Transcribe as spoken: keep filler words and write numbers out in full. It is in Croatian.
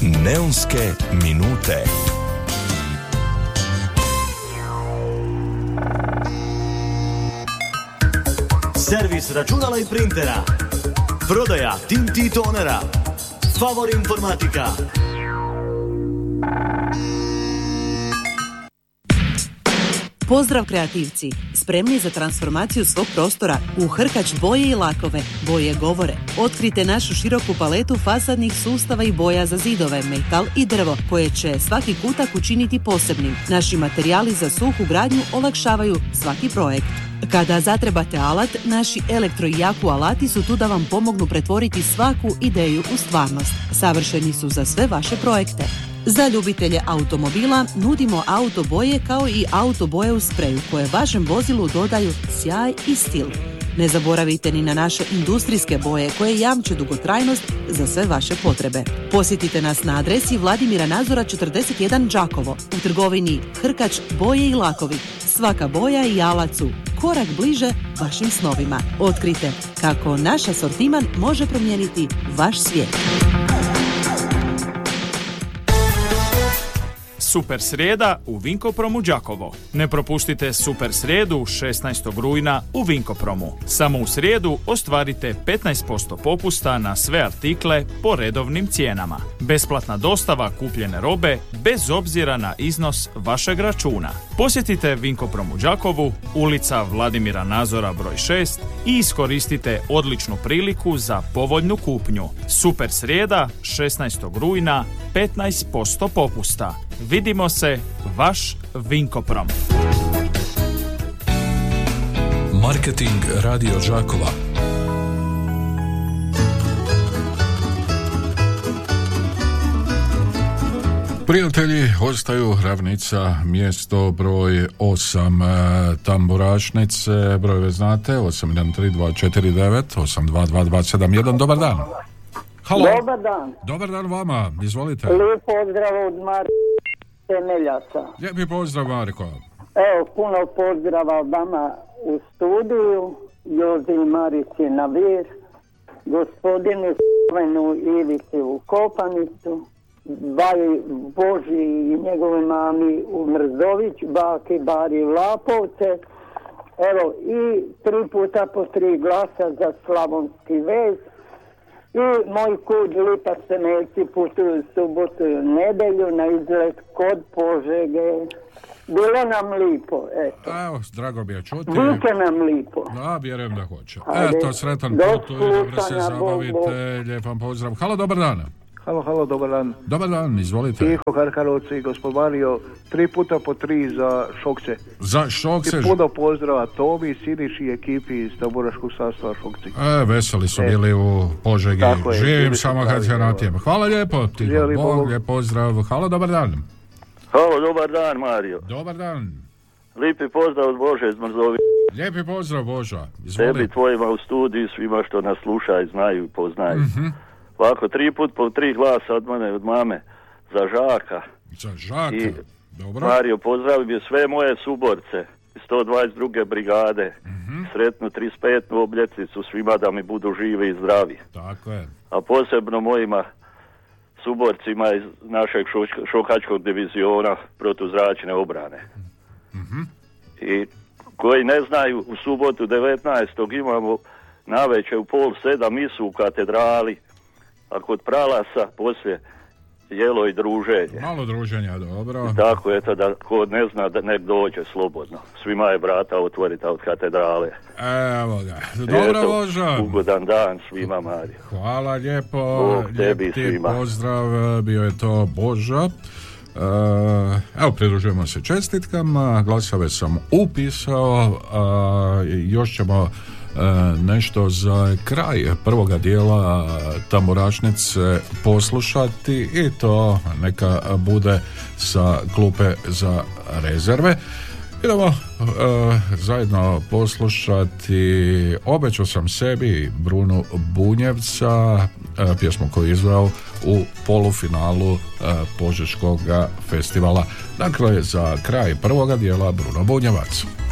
Neonske minute. Servis računala i printera. Prodaja tinti i tonera. Favor informatika. Pozdrav kreativci! Spremni za transformaciju svog prostora u Hrkač boje i lakove. Boje govore. Otkrite našu široku paletu fasadnih sustava i boja za zidove, metal i drvo, koje će svaki kutak učiniti posebnim. Naši materijali za suhu gradnju olakšavaju svaki projekt. Kada zatrebate alat, naši elektro i jaku alati su tu da vam pomognu pretvoriti svaku ideju u stvarnost. Savršeni su za sve vaše projekte. Za ljubitelje automobila nudimo autoboje kao i autoboje u spreju koje vašem vozilu dodaju sjaj i stil. Ne zaboravite ni na naše industrijske boje koje jamče dugotrajnost za sve vaše potrebe. Posjetite nas na adresi Vladimira Nazora četrdeset jedan Đakovo u trgovini Hrkač boje i lakovi. Svaka boja i alat su korak bliže vašim snovima. Otkrite kako naš asortiman može promijeniti vaš svijet. Super srijeda u Vinkopromu Đakovo. Ne propustite Super srijedu šesnaestog rujna u Vinkopromu. Samo u srijedu ostvarite petnaest posto popusta na sve artikle po redovnim cijenama. Besplatna dostava kupljene robe bez obzira na iznos vašeg računa. Posjetite Vinkoprom u Đakovu, ulica Vladimira Nazora broj šest i iskoristite odličnu priliku za povoljnu kupnju. Super srijeda šesnaestog rujna petnaest posto popusta. Vidimo se, vaš Vinkoprom. Marketing Radio Đakova. Prijatelji, ostaju Ravnica, mjesto broj osam, Tamburašnice, brojeve znate, osam jedan tri dva četiri devet osam dva dva dva sedam jedan. Dobar dan. Halo. Dobar dan. Dobar dan vama, izvolite. Lijep pozdrav od Marka Temeljaca. Lijepi pozdrav, Marko. Evo, puno pozdrava vama u studiju, Jozi i Marici na Vir, gospodinu Slovenu Ivici u Kopanicu, Baji Boži i njegove mami u Mrzović, baki Bari u Lapovce. Evo, i tri puta po tri glasa za Slavonski vez. I moj kud Lipa Semelci putuju subotu i nedelju na izlet kod Požege. Bilo nam lipo, eto. Evo, drago bi je čuti. Biće nam lipo. Da, vjerujem da hoće. Ajde. Eto, sretan Do put i dobro se slušanja, zabavite. bog, bog. Lijepan pozdrav. Halo, dobar dan. Halo, halo, dobar dan. Dobar dan, izvolite. Tiho Karkarovci, gospod Mario, tri puta po tri za Šokce. Za Šokce. I puno pozdrava Tomi, Siniši i ekipi iz tamburaškog sastava Šokci. E, veseli su E. bili u Požegi. Tako je, Živim bili su samo kad pravi, se evo. natijem. Hvala lijepo. Ti Želim Bog, Bog. lijep pozdrav. Halo, dobar dan. Halo, dobar dan, Mario. Dobar dan. Lijepi pozdrav od Bože iz Mrzovi. Lijepi pozdrav, Boža. Tebi, Izvoli. tvojima u studiju, svima što nas slušaju, znaju i poznaju. Mhm. Ovako, tri put po tri glasa od mene, od mame, za Žaka. Za Žaka. I Dobro. Mario, pozdravim sve moje suborce iz sto dvadeset druge brigade. Mhm. Sretnu trideset petu obljetnicu svima da mi budu živi i zdravi. Tako je. A posebno mojima suborcima iz našeg šoč- šokačkog diviziona protuzračne obrane. Mhm. I koji ne znaju, u subotu devetnaestog imamo navečer u pol sedam misu u katedrali, a kod pralasa poslije jelo i druženje. Malo druženja, dobro. I tako, eto, da ko ne zna da nek dođe slobodno. Svima je vrata otvorita od katedrale. Evo ga. Dobro, Eto, Boža. ugodan dan svima, Mario. Hvala lijepo. Bog tebi Lijep ti svima. pozdrav. Bio je to Boža. Uh, evo, pridružujemo se čestitkama. Glasove sam upisao. Uh, još ćemo uh, nešto za kraj prvoga dijela Tamburašnice poslušati i to neka bude sa klupe za rezerve. Idemo uh, zajedno poslušati Obećao sam sebi Brunu Bunjevca, uh, pjesmu koju je izveo u polufinalu uh, Požeškog festivala. Dakle, za kraj prvoga dijela Bruno Bunjevac.